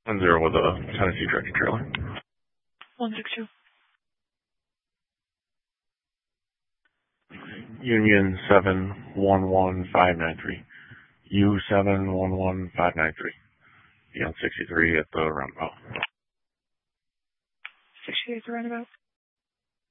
10 with a Tennessee tractor trailer. 162. Union 711593. U711593. Beyond 63 at the roundabout. 68 at the roundabout.